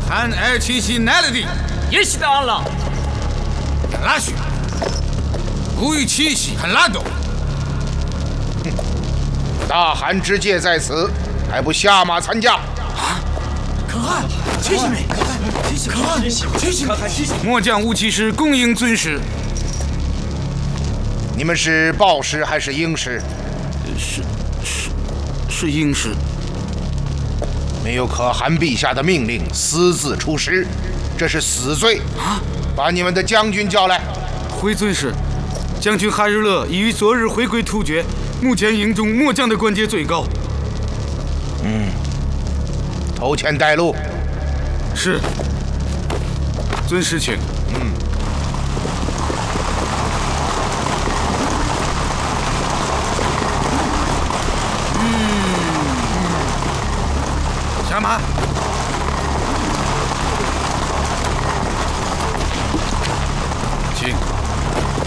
汉二七系来了的， 也是当了。 拉去，不与七系很拉动。 大汗之戒在此，还不下马参加？ 可汗，七系妹，可汗，七系， 末将吴骑士恭迎尊师。 你们是暴师还是鹰师？ 是鹰师。 没有可汗陛下的命令，私自出师，这是死罪。把你们的将军叫来。 回尊师，将军哈日勒已于昨日回归突厥，目前营中末将的官阶最高。 头前带路。 是。尊师请。下马。请。